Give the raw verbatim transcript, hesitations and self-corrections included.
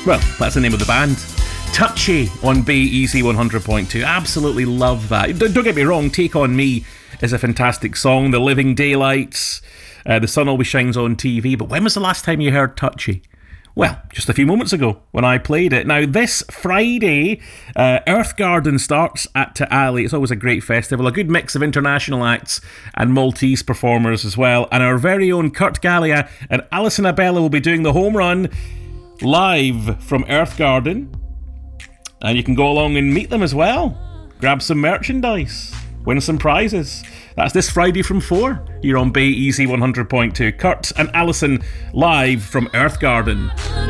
Well, that's the name of the band. Touchy on Bay Easy one hundred point two. Absolutely love that. Don't get me wrong, Take On Me is a fantastic song. The Living Daylights, uh, The Sun Always Shines on T V. But when was the last time you heard Touchy? Well, just a few moments ago when I played it. Now, this Friday, uh, Earth Garden starts at Te Ali. It's always a great festival, a good mix of international acts and Maltese performers as well. And our very own Kurt Gallia and Alison Abella will be doing the home run live from Earth Garden. And you can go along and meet them as well. Grab some merchandise, win some prizes. That's this Friday from four here on Bay Easy one hundred point two. Kurt and Alison live from Earth Garden.